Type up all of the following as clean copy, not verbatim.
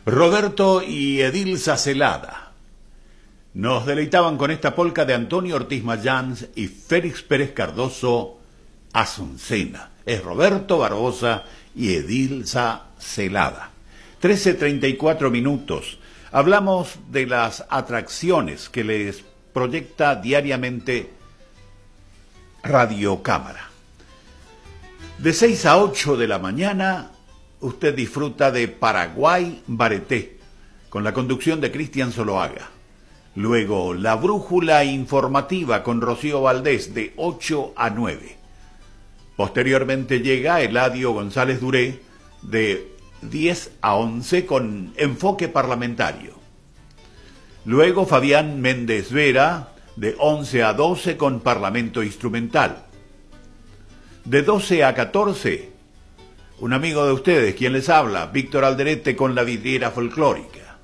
Roberto y Edilza Celada nos deleitaban con esta polca de Antonio Ortiz Mayans y Félix Pérez Cardoso, Azucena. Es Roberto Barbosa y Edilza Celada. 13:34 minutos. Hablamos de las atracciones que les proyecta diariamente Radio Cámara. De 6 a 8 de la mañana, usted disfruta de Paraguay Bareté, con la conducción de Cristian Zoloaga. Luego, la brújula informativa con Rocío Valdés, de 8 a 9. Posteriormente llega Eladio González Duré, de 10 a 11, con enfoque parlamentario. Luego, Fabián Méndez Vera, de 11 a 12, con Parlamento Instrumental. De 12 a 14, un amigo de ustedes, quien les habla, Víctor Alderete, con la vidriera folclórica.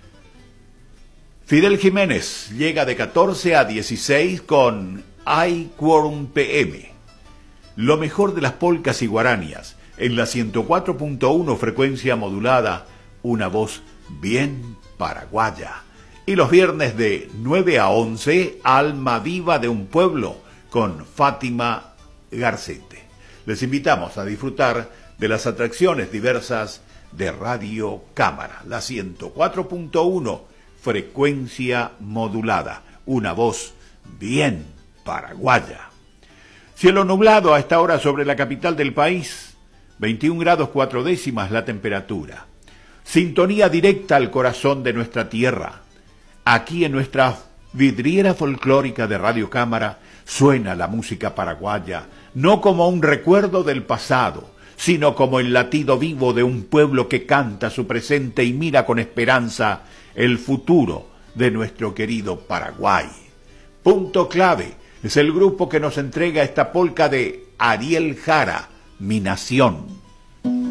Fidel Jiménez llega de 14 a 16 con Hay Quorum PM. Lo mejor de las polcas y guaranias, en la 104.1 frecuencia modulada, una voz bien paraguaya. Y los viernes de 9 a 11, Alma Viva de un Pueblo, con Fátima Garcete. Les invitamos a disfrutar de las atracciones diversas de Radio Cámara, la 104.1 frecuencia modulada, una voz bien paraguaya. Cielo nublado a esta hora sobre la capital del país, 21 grados 4 décimas la temperatura. Sintonía directa al corazón de nuestra tierra. Aquí en nuestra vidriera folclórica de Radio Cámara suena la música paraguaya, no como un recuerdo del pasado, sino como el latido vivo de un pueblo que canta su presente y mira con esperanza el futuro de nuestro querido Paraguay. Punto Clave es el grupo que nos entrega esta polca de Ariel Jara, Mi Nación.